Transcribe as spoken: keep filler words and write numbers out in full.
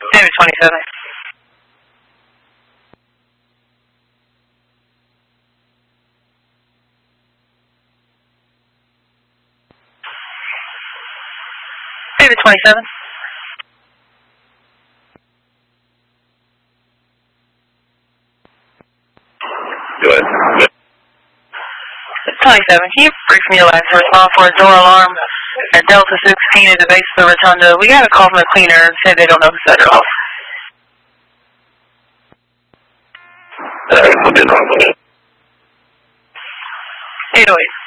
David twenty-seven. David twenty-seven. Go ahead. twenty-seven, can you brief me last response for a door alarm at Delta sixteen at the base of the rotunda? We got a call from the cleaner and said they don't know who set it off. Alright, we'll do that. eight oh eight.